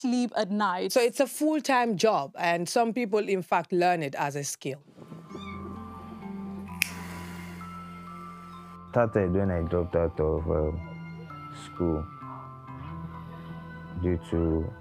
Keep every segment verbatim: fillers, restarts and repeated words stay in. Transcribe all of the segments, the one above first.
sleep at night. So it's a full-time job, and some people, in fact, learn it as a skill. Started when I dropped out of um, school due to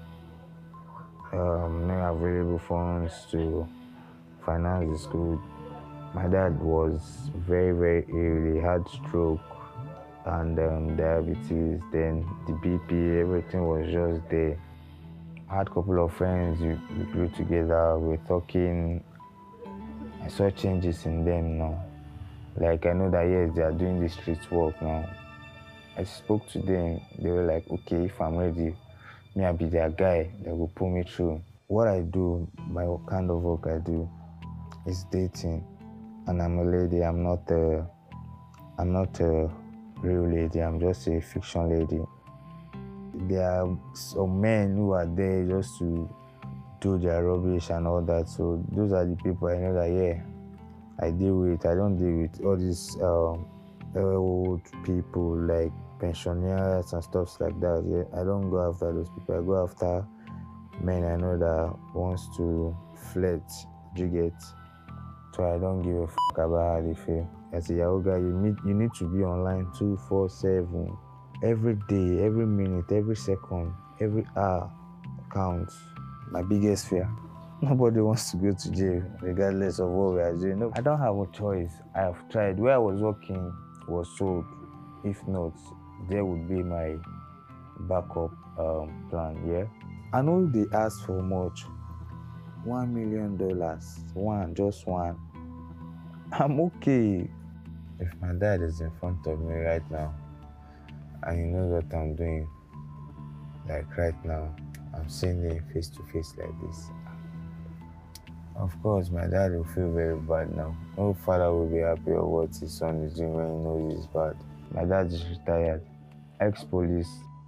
um, no available funds to finance the school. My dad was very, very ill. He had stroke and um, diabetes, then the B P, everything was just there. I had a couple of friends, we, we grew together, we were talking. I saw changes in them now. Like, I know that, yes, they are doing this street work now. I spoke to them, they were like, okay, if I'm ready, me, I'll be their guy that will pull me through. What I do, my kind of work I do, is dating. And I'm a lady, I'm not a, I'm not a real lady, I'm just a fiction lady. There are some men who are there just to do their rubbish and all that, so those are the people I know that, yeah, I deal with. I don't deal with all these um, old people like pensioners and stuff like that. Yeah, I don't go after those people. I go after men I know that wants to flirt, you get. So I don't give a f about how they feel. As a Yahoo guy, you need, you need to be online two four seven. Every day, every minute, every second, every hour counts. My biggest fear. Nobody wants to go to jail, regardless of what we are doing. No, I don't have a choice. I have tried. Where I was working was sold. If not, there would be my backup um, plan, yeah? I know they ask for much. One million dollars. One, just one. I'm okay. If my dad is in front of me right now, and he knows what I'm doing, like right now, I'm seeing him face to face like this. Of course, my dad will feel very bad now. No father will be happy of what his son is doing when he knows he's bad. My dad is retired, ex-police.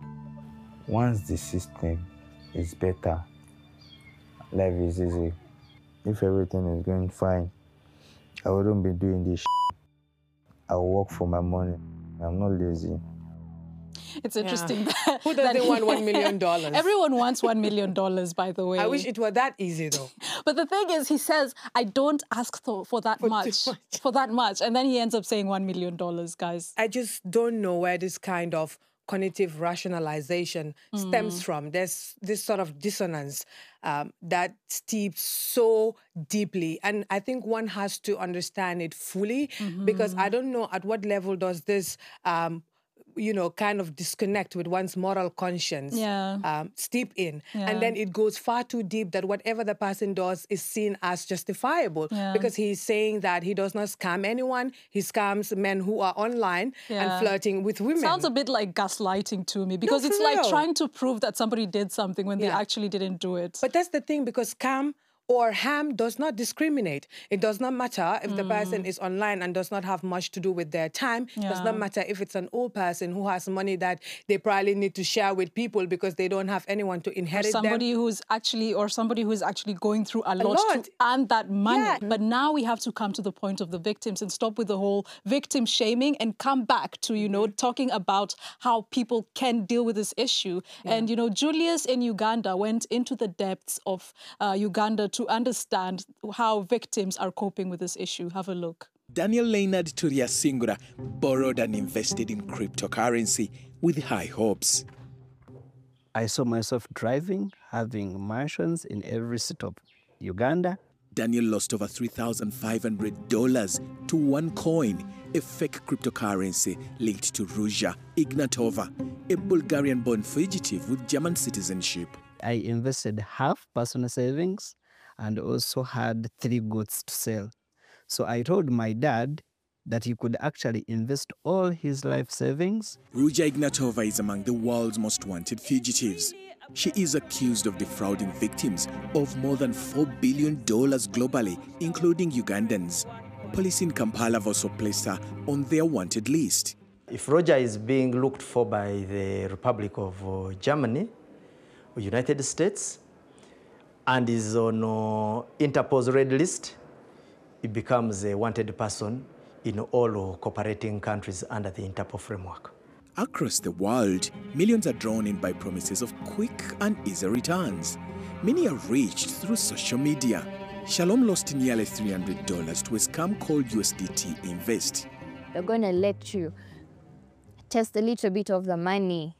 Once the system is better, life is easy. If everything is going fine, I wouldn't be doing this shit. I'll work for my money. I'm not lazy. It's interesting. Yeah. That, Who doesn't that want one million dollars? Everyone wants one million dollars, by the way. I wish it were that easy, though. But the thing is, he says, I don't ask for, for that For much, much, for that much. And then he ends up saying one million dollars, guys. I just don't know where this kind of cognitive rationalization mm. stems from. There's this sort of dissonance um, that steeps so deeply. And I think one has to understand it fully mm-hmm. because I don't know at what level does this um, you know, kind of disconnect with one's moral conscience, yeah. um, steep in. Yeah. And then it goes far too deep that whatever the person does is seen as justifiable yeah. because he's saying that he does not scam anyone. He scams men who are online yeah. and flirting with women. Sounds a bit like gaslighting to me because no, it's real. like trying to prove that somebody did something when yeah. they actually didn't do it. But that's the thing, because scam or ham does not discriminate. It does not matter if mm. the person is online and does not have much to do with their time. It yeah. does not matter if it's an old person who has money that they probably need to share with people because they don't have anyone to inherit or somebody them. who's actually, or somebody who's actually going through a, a lot, lot to earn that money. Yeah. But now we have to come to the point of the victims and stop with the whole victim shaming and come back to, you know, talking about how people can deal with this issue. Yeah. And, you know, Julius in Uganda went into the depths of uh, Uganda to understand how victims are coping with this issue. Have a look. Daniel Leonard Turiasingura borrowed and invested in cryptocurrency with high hopes. I saw myself driving, having mansions in every city of Uganda. Daniel lost over three thousand five hundred dollars to one coin, a fake cryptocurrency linked to Ruja Ignatova, a Bulgarian-born fugitive with German citizenship. I invested half personal savings and also had three goods to sell. So I told my dad that he could actually invest all his life savings. Ruja Ignatova is among the world's most wanted fugitives. She is accused of defrauding victims of more than four billion dollars globally, including Ugandans. Police in Kampala have also placed her on their wanted list. If Roger is being looked for by the Republic of uh, Germany, or United States, and is on uh, Interpol's red list, it becomes a wanted person in all cooperating countries under the Interpol framework. Across the world, millions are drawn in by promises of quick and easy returns. Many are reached through social media. Shalom lost nearly three hundred dollars to a scam called U S D T Invest. They're going to let you test a little bit of the money.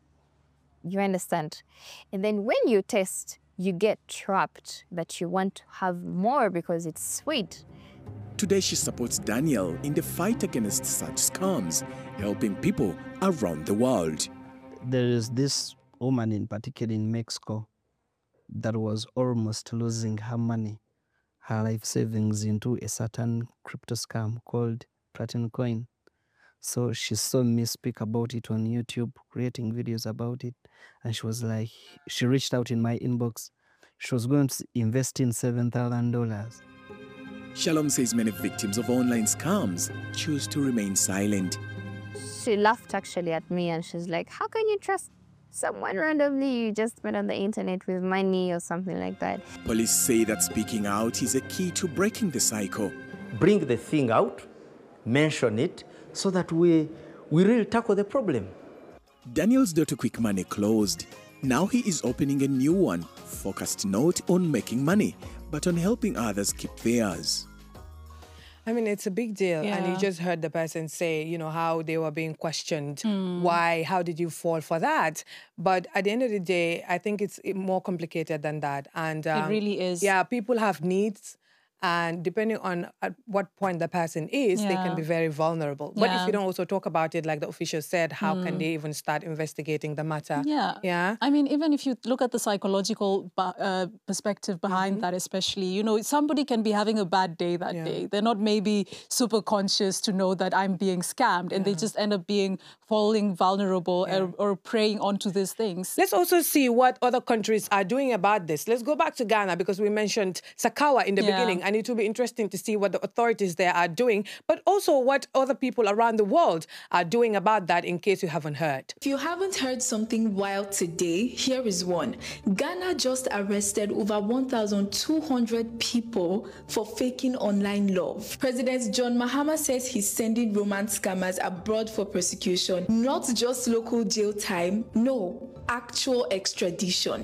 You understand? And then when you test, you get trapped that you want to have more because it's sweet. Today, she supports Daniel in the fight against such scams, helping people around the world. There is this woman in particular in Mexico that was almost losing her money, her life savings into a certain crypto scam called Platinum Coin. So she saw me speak about it on YouTube, creating videos about it. And she was like, she reached out in my inbox. She was going to invest in seven thousand dollars. Shalom says many victims of online scams choose to remain silent. She laughed actually at me and she's like, how can you trust someone randomly you just met on the internet with money or something like that? Police say that speaking out is a key to breaking the cycle. Bring the thing out, mention it, so that we, we really tackle the problem. Daniel's Daughter Quick Money closed. Now he is opening a new one, focused not on making money, but on helping others keep theirs. I mean, it's a big deal. Yeah. And you just heard the person say, you know, how they were being questioned. Mm. Why? How did you fall for that? But at the end of the day, I think it's more complicated than that. And um, It really is. Yeah, people have needs. And depending on at what point the person is, they Yeah. can be very vulnerable. But Yeah. if you don't also talk about it, like the official said, how can they even start investigating the matter? Yeah. Yeah. I mean, even if you look at the psychological uh, perspective behind Mm-hmm. that, especially, you know, somebody can be having a bad day that Yeah. day. They're not maybe super conscious to know that I'm being scammed, and they just end up being falling vulnerable Yeah. or, or preying onto these things. Let's also see what other countries are doing about this. Let's go back to Ghana because we mentioned Sakawa in the Yeah. beginning, and it will be interesting to see what the authorities there are doing, but also what other people around the world are doing about that in case you haven't heard. If you haven't heard something wild today, here is one. Ghana just arrested over one thousand two hundred people for faking online love. President John Mahama says he's sending romance scammers abroad for prosecution. Not just local jail time, no, actual extradition.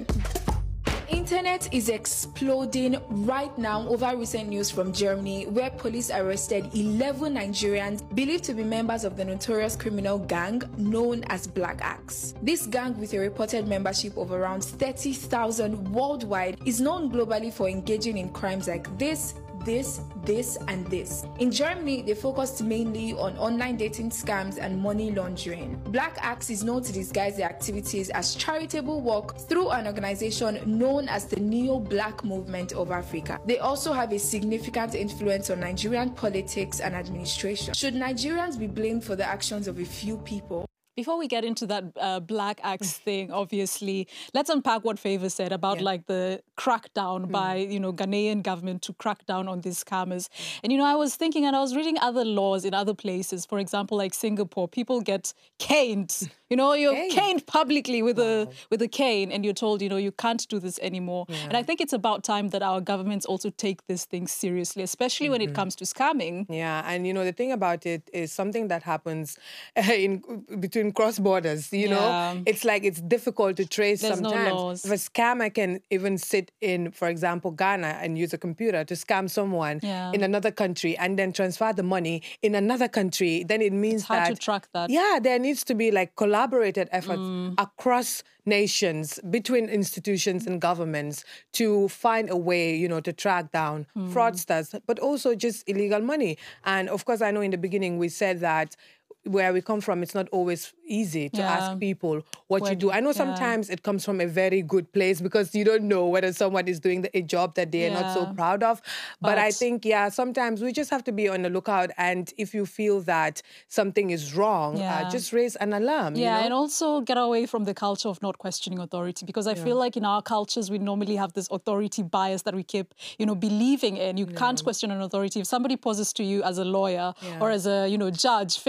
Internet is exploding right now over recent news from Germany, where police arrested eleven Nigerians believed to be members of the notorious criminal gang known as Black Axe. This gang, with a reported membership of around thirty thousand worldwide, is known globally for engaging in crimes like this, this, this, and this. In Germany, they focused mainly on online dating scams and money laundering. Black Axe is known to disguise their activities as charitable work through an organization known as the Neo-Black Movement of Africa. They also have a significant influence on Nigerian politics and administration. Should Nigerians be blamed for the actions of a few people? Before we get into that uh, Black Axe thing, obviously, let's unpack what Favor said about Yeah. like the crackdown by, you know, Ghanaian government to crack down on these scammers. And, you know, I was thinking and I was reading other laws in other places. For example, like Singapore, people get caned. You know, you're Caned? caned publicly with a with a cane and you're told, you know, you can't do this anymore. And I think it's about time that our governments also take this thing seriously, especially when it comes to scamming. Yeah, and you know, the thing about it is something that happens in between cross borders, you Yeah. know? It's like it's difficult to trace There's no sometimes. laws. If a scammer can even sit in, for example, Ghana and use a computer to scam someone Yeah. in another country and then transfer the money in another country, then it means It's hard that to track that. Yeah, there needs to be like collaborated efforts Mm. across nations, between institutions and governments to find a way, you know, to track down Mm. fraudsters, but also just illegal money. And of course, I know in the beginning we said that where we come from, it's not always easy to Yeah. ask people what Where you do. I know yeah. sometimes it comes from a very good place because you don't know whether someone is doing the, a job that they are not so Yeah. proud of. But, I But- think, yeah, sometimes we just have to be on the lookout. And if you feel that something is wrong, Yeah. uh, just raise an alarm. Yeah, you know? and also get away from the culture of not questioning authority, because I feel like in our cultures we normally have this authority bias that we keep, you know, believing in. You can't question an authority. If somebody poses to you as a lawyer Yeah. or as a, you know, judge, fake judge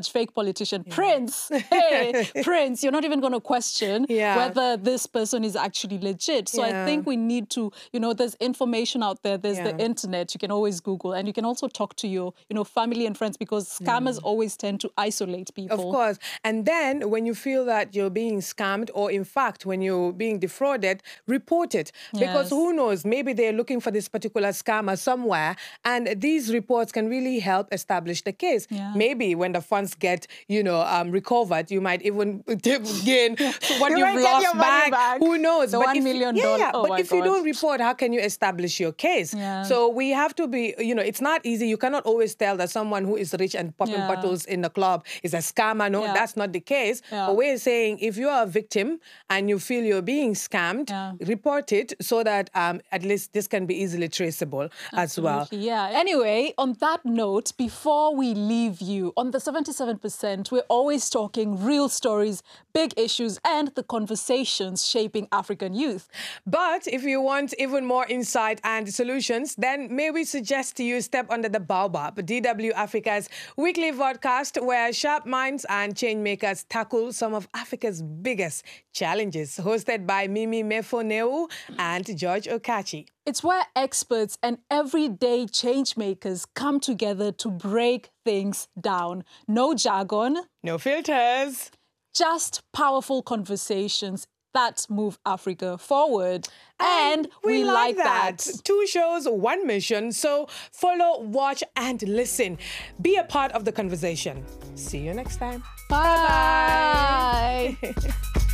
such fake politician. Yeah. Prince, hey, Prince, you're not even going to question yeah. whether this person is actually legit. So yeah. I think we need to, you know, there's information out there. There's yeah. the internet. You can always Google, and you can also talk to your, you know, family and friends, because scammers mm. always tend to isolate people. Of course. And then when you feel that you're being scammed, or in fact, when you're being defrauded, report it. Because yes. who knows, maybe they're looking for this particular scammer somewhere, and these reports can really help establish the case. Yeah. Maybe when the funds get, you know, um, recovered, you might even gain what you you've lost back. back. Who knows? The but one if, million yeah, dollars. yeah. Oh but if God. you don't report, how can you establish your case? Yeah. So we have to be, you know, it's not easy. You cannot always tell that someone who is rich and popping yeah. bottles in the club is a scammer. No, yeah. that's not the case. Yeah. But we're saying if you are a victim and you feel you're being scammed, yeah. report it so that um, at least this can be easily traceable Absolutely. As well. Yeah. Anyway, on that note, before we leave you, on the seventy-seven percent, we're always talking real stories, big issues, and the conversations shaping African youth. But if you want even more insight and solutions, then may we suggest to you Step Under the Baobab, D W Africa's weekly podcast where sharp minds and change makers tackle some of Africa's biggest challenges. Hosted by Mimi Mefoneu and George Okachi. It's where experts and everyday change makers come together to break things down. No jargon. No filters. Just powerful conversations that move Africa forward. And, and we, we like, like that. that. Two shows, one mission. So follow, watch, and listen. Be a part of the conversation. See you next time. Bye. Bye-bye.